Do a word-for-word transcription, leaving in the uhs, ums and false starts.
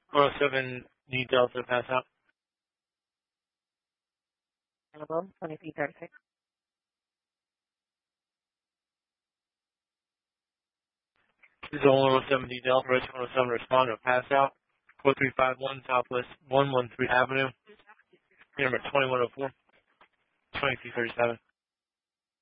one oh seven, need Delta pass out. Available, twenty-three thirty-six. This is one oh seven, need Delta, Rich one oh seven, respond to a pass out. four three five one, Southwest one one three Avenue. Number twenty-one oh four, twenty-three thirty-seven.